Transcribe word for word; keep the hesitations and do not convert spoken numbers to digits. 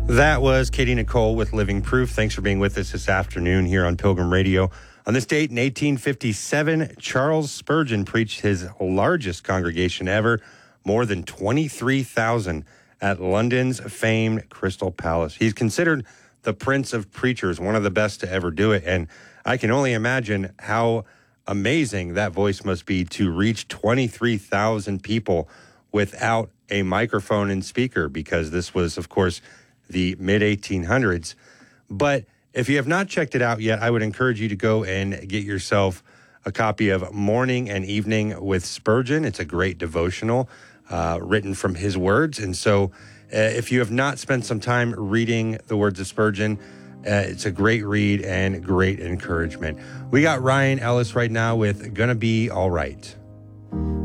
That was Katie Nicole with Living Proof. Thanks for being with us this afternoon here on Pilgrim Radio. On this date in eighteen fifty-seven, Charles Spurgeon preached his largest congregation ever, more than twenty-three thousand, at London's famed Crystal Palace. He's considered the prince of preachers, one of the best to ever do it. And I can only imagine how amazing that voice must be to reach twenty-three thousand people without a microphone and speaker, because this was, of course, the mid eighteen hundreds. But if you have not checked it out yet, I would encourage you to go and get yourself a copy of Morning and Evening with Spurgeon. It's a great devotional uh, written from his words. And so uh, if you have not spent some time reading the words of Spurgeon, uh, it's a great read and great encouragement. We got Ryan Ellis right now with Gonna Be All Right.